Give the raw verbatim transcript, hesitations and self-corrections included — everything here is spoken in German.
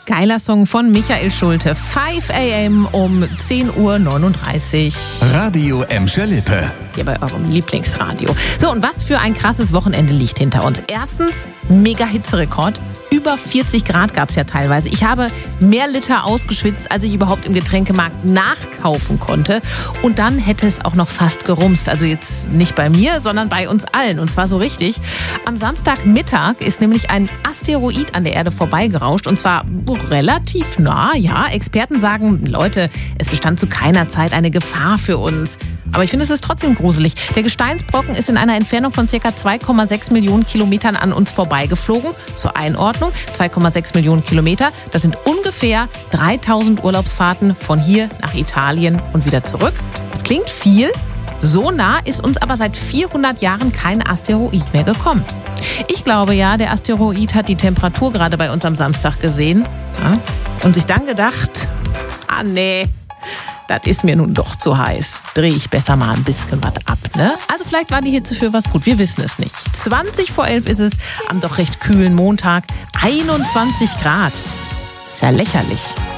Geiler Song von Michael Schulte. fünf a.m. um zehn Uhr neununddreißig. Radio Emscher Lippe. Hier bei eurem Lieblingsradio. So, und was für ein krasses Wochenende liegt hinter uns. Erstens, mega Hitzerekord. Über vierzig Grad gab es ja teilweise. Ich habe mehr Liter ausgeschwitzt, als ich überhaupt im Getränkemarkt nachkaufen konnte. Und dann hätte es auch noch fast gerumst. Also jetzt nicht bei mir, sondern bei uns allen. Und zwar so richtig. Am Samstagmittag ist nämlich ein Asteroid an der Erde vorbeigerauscht. Und zwar relativ nah, ja. Experten sagen, Leute, es bestand zu keiner Zeit eine Gefahr für uns. Aber ich finde, es ist trotzdem gruselig. Der Gesteinsbrocken ist in einer Entfernung von ca. zwei Komma sechs Millionen Kilometern an uns vorbeigeflogen. Zur Einordnung, zwei Komma sechs Millionen Kilometer, das sind ungefähr dreitausend Urlaubsfahrten von hier nach Italien und wieder zurück. Das klingt viel, so nah ist uns aber seit vierhundert Jahren kein Asteroid mehr gekommen. Ich glaube ja, der Asteroid hat die Temperatur gerade bei uns am Samstag gesehen, ja, und sich dann gedacht, ah nee, das ist mir nun doch zu heiß. Drehe ich besser mal ein bisschen was ab, ne? Also vielleicht war die Hitze für was gut, wir wissen es nicht. zwanzig vor elf ist es am doch recht kühlen Montag. einundzwanzig Grad. Ist ja lächerlich.